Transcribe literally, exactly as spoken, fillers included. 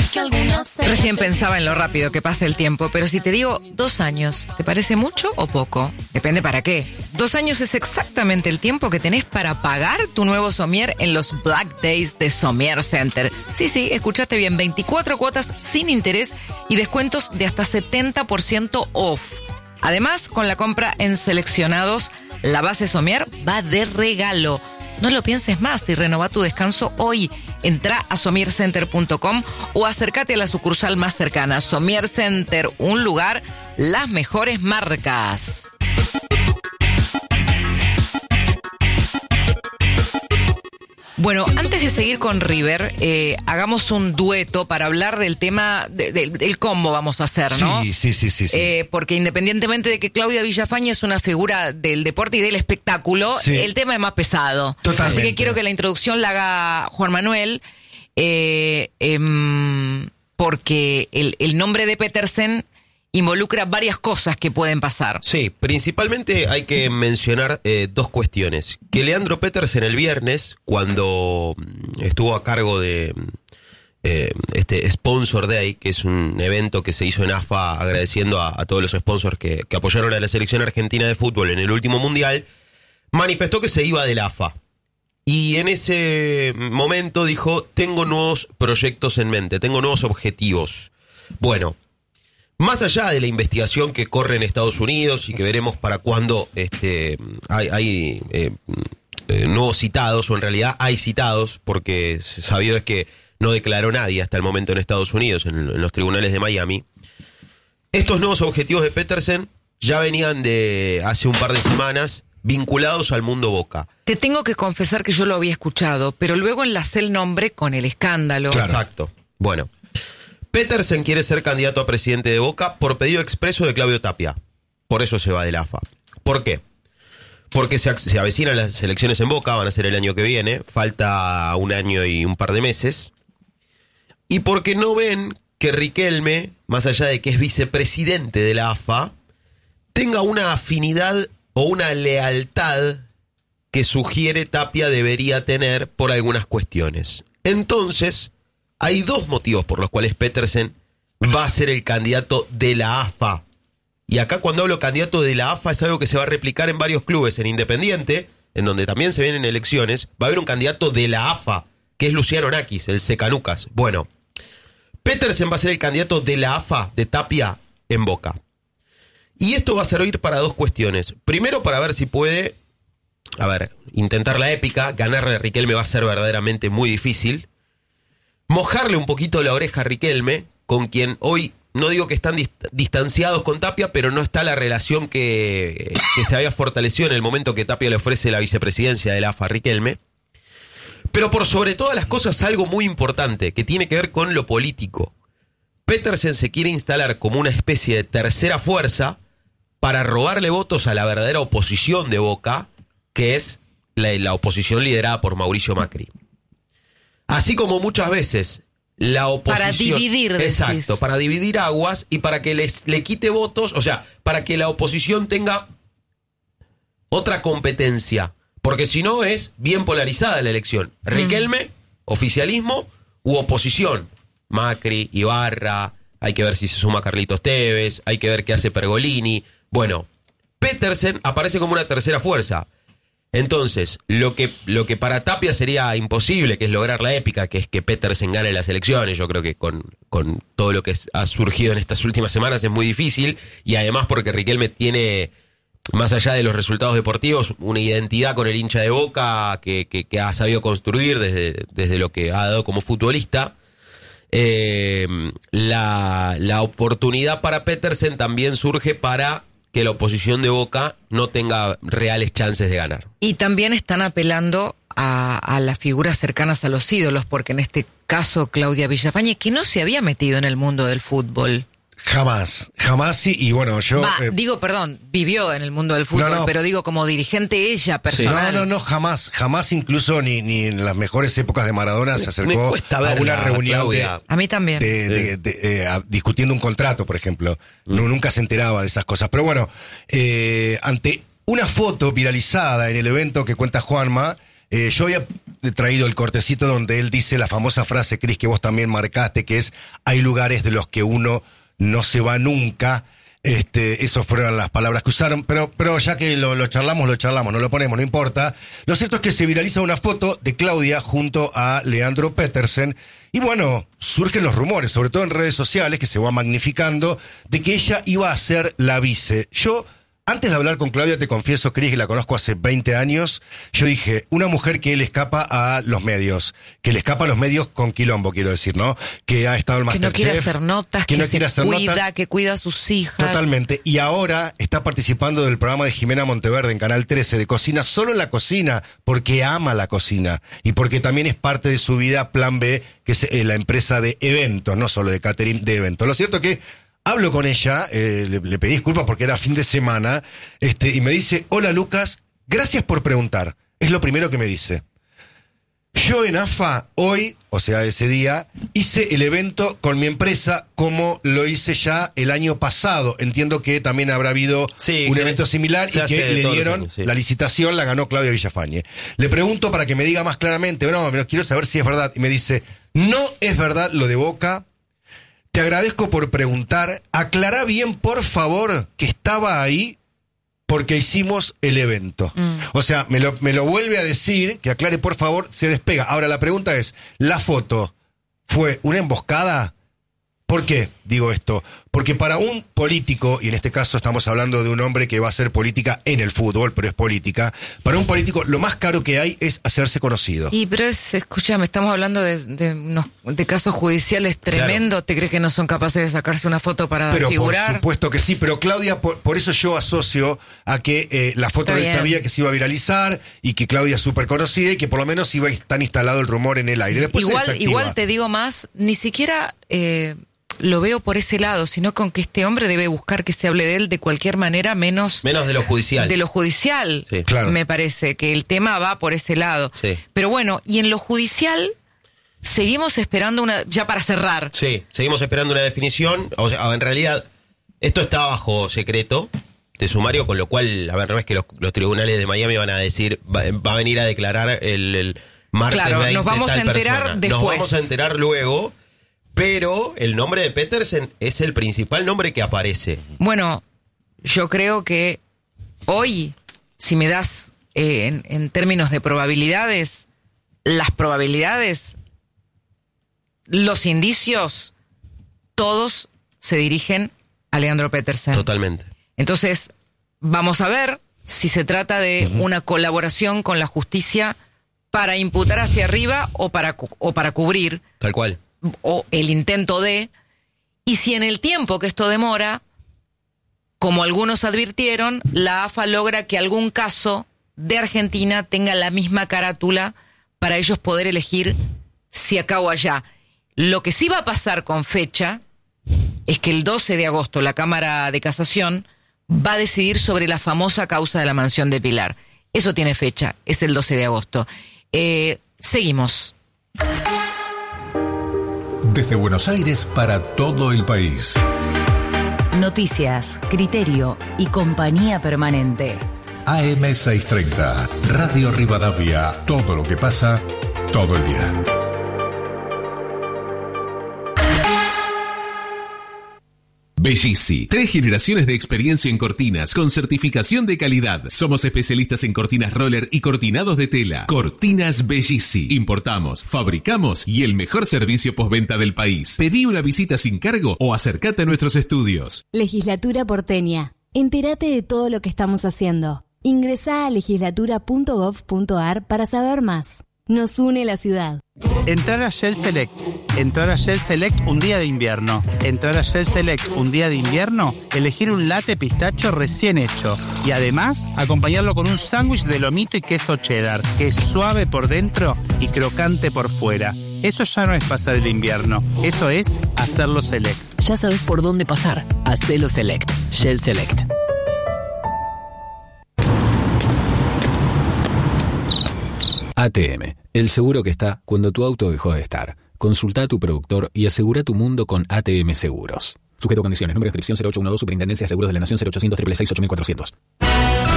que algunas se Recién repiten. pensaba en lo rápido que pasa el tiempo, pero si te digo dos años, ¿te parece mucho o poco? Depende para qué. Dos años es exactamente el tiempo que tenés para pagar tu nuevo somier en los Black Days de Somier Center. Sí, sí, escuchaste bien, veinticuatro cuotas sin interés y descuentos de hasta setenta por ciento off. Además, con la compra en seleccionados, la base Somier va de regalo. No lo pienses más y renova tu descanso hoy. Entrá a somier center punto com o acércate a la sucursal más cercana. Somier Center, un lugar, las mejores marcas. Bueno, antes de seguir con River, eh, hagamos un dueto para hablar del tema, de, de, del combo vamos a hacer, ¿no? Sí, sí, sí, sí. sí. Eh, porque independientemente de que Claudia Villafañe es una figura del deporte y del espectáculo, Sí. el tema es más pesado. Totalmente. Así que quiero que la introducción la haga Juan Manuel, eh, em, porque el, el nombre de Petersen involucra varias cosas que pueden pasar. Sí, principalmente hay que mencionar eh, dos cuestiones. Que Leandro Petersen el viernes, cuando mm, estuvo a cargo de eh, este Sponsor Day, que es un evento que se hizo en A F A agradeciendo a, a todos los sponsors que, que apoyaron a la selección argentina de fútbol en el último mundial, manifestó que se iba de la A F A. Y en ese momento dijo, tengo nuevos proyectos en mente, tengo nuevos objetivos. Bueno, más allá de la investigación que corre en Estados Unidos y que veremos para cuándo este, hay, hay eh, eh, nuevos citados, o en realidad hay citados, porque sabido es que no declaró nadie hasta el momento en Estados Unidos, en, en los tribunales de Miami. Estos nuevos objetivos de Petersen ya venían de hace un par de semanas vinculados al mundo Boca. Te tengo que confesar que yo lo había escuchado, pero luego enlacé el nombre con el escándalo. Claro. Exacto. Bueno, Petersen quiere ser candidato a presidente de Boca por pedido expreso de Claudio Tapia. Por eso se va de la A F A. ¿Por qué? Porque se, se avecinan las elecciones en Boca, van a ser el año que viene, falta un año y un par de meses. Y porque no ven que Riquelme, más allá de que es vicepresidente de la A F A, tenga una afinidad o una lealtad que sugiere Tapia debería tener por algunas cuestiones. Entonces, hay dos motivos por los cuales Petersen va a ser el candidato de la A F A. Y acá cuando hablo candidato de la A F A es algo que se va a replicar en varios clubes. En Independiente, en donde también se vienen elecciones, va a haber un candidato de la A F A, que es Luciano Nakis, el Secanucas. Bueno, Petersen va a ser el candidato de la A F A, de Tapia, en Boca. Y esto va a servir para dos cuestiones. Primero, para ver si puede, a ver, intentar la épica. Ganarle a Riquelme va a ser verdaderamente muy difícil. Mojarle un poquito la oreja a Riquelme, con quien hoy, no digo que están dist- distanciados con Tapia, pero no está la relación que, que se había fortalecido en el momento que Tapia le ofrece la vicepresidencia de la A F A a Riquelme. Pero por sobre todas las cosas, algo muy importante, que tiene que ver con lo político. Petersen se quiere instalar como una especie de tercera fuerza para robarle votos a la verdadera oposición de Boca, que es la, la oposición liderada por Mauricio Macri. Así como muchas veces la oposición... Para dividir, decís. Exacto, para dividir aguas y para que les, le quite votos, o sea, para que la oposición tenga otra competencia. Porque si no es bien polarizada la elección. Riquelme, mm. oficialismo u oposición. Macri, Ibarra, hay que ver si se suma Carlitos Tevez, hay que ver qué hace Pergolini. Bueno, Petersen aparece como una tercera fuerza. Entonces, lo que, lo que para Tapia sería imposible, que es lograr la épica, que es que Petersen gane las elecciones, yo creo que con, con todo lo que ha surgido en estas últimas semanas es muy difícil, y además porque Riquelme tiene, más allá de los resultados deportivos, una identidad con el hincha de Boca que, que, que ha sabido construir desde, desde lo que ha dado como futbolista. Eh, la, la oportunidad para Petersen también surge para que la oposición de Boca no tenga reales chances de ganar. Y también están apelando a, a las figuras cercanas a los ídolos, porque en este caso Claudia Villafañe, que no se había metido en el mundo del fútbol. Jamás, jamás sí, y bueno, yo... Va, eh, digo, perdón, vivió en el mundo del fútbol, No, no. pero digo como dirigente ella, personal. No, no, no, jamás, jamás incluso ni, ni en las mejores épocas de Maradona se Me acercó cuesta a verla, una reunión de, Claudia. A mí también. de, de- de- eh, a- discutiendo un contrato, por ejemplo. No, nunca se enteraba de esas cosas. Pero bueno, eh, ante una foto viralizada en el evento que cuenta Juanma, eh, yo había traído el cortecito donde él dice la famosa frase, Cris, que vos también marcaste, que es, hay lugares de los que uno no se va nunca. Este, esas fueron las palabras que usaron, pero, pero ya que lo, lo charlamos, lo charlamos, no lo ponemos, no importa. Lo cierto es que se viraliza una foto de Claudia junto a Leandro Petersen, y bueno, surgen los rumores, sobre todo en redes sociales, que se va magnificando, de que ella iba a ser la vice. Yo, antes de hablar con Claudia, te confieso, Cris, que la conozco hace veinte años, yo dije, una mujer que le escapa a los medios, que le escapa a los medios con quilombo, quiero decir, ¿no? Que ha estado en Que no Masterchef. quiere hacer notas, que, no se quiere hacer cuida, notas. que cuida a sus hijas. Totalmente. Y ahora está participando del programa de Jimena Monteverde en Canal trece de cocina, solo en la cocina, porque ama la cocina. Y porque también es parte de su vida Plan B, que es eh, la empresa de eventos, no solo de catering, de eventos. Lo cierto es que hablo con ella, eh, le, le pedí disculpas porque era fin de semana, este, y me dice, hola Lucas, gracias por preguntar. Es lo primero que me dice. Yo en A F A hoy, o sea, ese día, hice el evento con mi empresa como lo hice ya el año pasado. Entiendo que también habrá habido Sí, un que evento similar se y hace que le todos los dieron años, sí. la licitación, la ganó Claudia Villafañe. Le pregunto para que me diga más claramente, bueno, no, quiero saber si es verdad. Y me dice, no es verdad lo de Boca. Te agradezco por preguntar. Aclará bien, por favor, que estaba ahí porque hicimos el evento. Mm. O sea, me lo, me lo vuelve a decir, que aclare, por favor, se despega. Ahora, la pregunta es, ¿la foto fue una emboscada? ¿Por qué digo esto? Porque para un político, y en este caso estamos hablando de un hombre que va a hacer política en el fútbol, pero es política, para un político lo más caro que hay es hacerse conocido. Y pero es, escúchame, estamos hablando de, de, unos, de casos judiciales tremendos. Claro. ¿Te crees que no son capaces de sacarse una foto para pero figurar? Por supuesto que sí, pero Claudia, por, por eso yo asocio a que eh, la foto él sabía que se iba a viralizar y que Claudia es súper conocida y que por lo menos iba a estar instalado el rumor en el aire. Después igual, igual te digo más, ni siquiera... Eh, lo veo por ese lado, sino con que este hombre debe buscar que se hable de él de cualquier manera, menos... Menos de lo judicial. De lo judicial, sí, claro. Me parece que el tema va por ese lado. Sí. Pero bueno, y en lo judicial, seguimos esperando una... Ya para cerrar. Sí, seguimos esperando una definición. O sea, en realidad, esto está bajo secreto de sumario, con lo cual, a ver, no es que los, los tribunales de Miami van a decir, va, va a venir a declarar el, el martes claro, veinte nos vamos tal a enterar persona. después. Nos vamos a enterar luego... Pero el nombre de Petersen es el principal nombre que aparece. Bueno, yo creo que hoy, si me das eh, en, en términos de probabilidades, las probabilidades, los indicios, todos se dirigen a Leandro Petersen. Totalmente. Entonces, vamos a ver si se trata de uh-huh. una colaboración con la justicia para imputar hacia arriba o para, o para cubrir. Tal cual. O el intento de, y si en el tiempo que esto demora, como algunos advirtieron, la A F A logra que algún caso de Argentina tenga la misma carátula para ellos poder elegir si acá o allá. Lo que sí va a pasar con fecha es que el doce de agosto la Cámara de Casación va a decidir sobre la famosa causa de la mansión de Pilar. Eso tiene fecha, es el doce de agosto. Eh, seguimos. Desde Buenos Aires para todo el país. Noticias, criterio y compañía permanente. A M seiscientos treinta, Radio Rivadavia. Todo lo que pasa, todo el día. Bellisi, tres generaciones de experiencia en cortinas con certificación de calidad. Somos especialistas en cortinas roller y cortinados de tela. Cortinas Bellisi. Importamos, fabricamos y el mejor servicio postventa del país. Pedí una visita sin cargo o acércate a nuestros estudios. Legislatura porteña. Entérate de todo lo que estamos haciendo. Ingresá a legislatura punto gov punto ar para saber más. Nos une la ciudad. Entrar a Shell Select. Entrar a Shell Select un día de invierno. Entrar a Shell Select un día de invierno, elegir un latte pistacho recién hecho. Y además, acompañarlo con un sándwich de lomito y queso cheddar, que es suave por dentro y crocante por fuera. Eso ya no es pasar el invierno. Eso es hacerlo Select. Ya sabes por dónde pasar. Hacelo Select. Shell Select. A T M, el seguro que está cuando tu auto dejó de estar. Consulta a tu productor y asegura tu mundo con A T M Seguros. Sujeto a condiciones. Número de inscripción cero ocho uno dos, Superintendencia de Seguros de la Nación cero ochocientos, seiscientos sesenta y seis, ocho mil cuatrocientos.